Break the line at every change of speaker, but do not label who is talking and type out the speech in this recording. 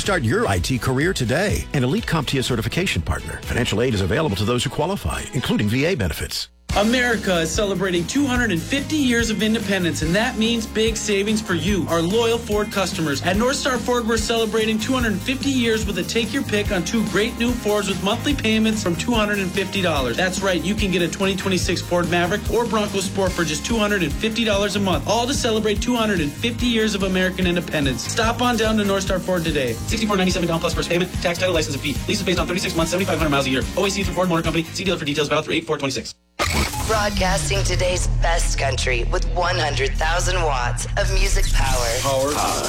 Start your IT career today. An Elite CompTIA certification partner. Financial aid is available to those who qualify, including VA benefits.
America is celebrating 250 years of independence, and that means big savings for you, our loyal Ford customers. At North Star Ford, we're celebrating 250 years with a take your pick on 2 great new Fords with monthly payments from $250. That's right, you can get a 2026 Ford Maverick or Bronco Sport for just $250 a month, all to celebrate 250 years of American independence. Stop on down to North Star Ford today. $64.97 down plus first payment, tax, title, license, and fee. Lease is based on 36 months, 7,500 miles a year. OAC through Ford Motor Company. See dealer for details. Valid through 8/4/26.
Broadcasting today's best country with 100,000 watts of music power.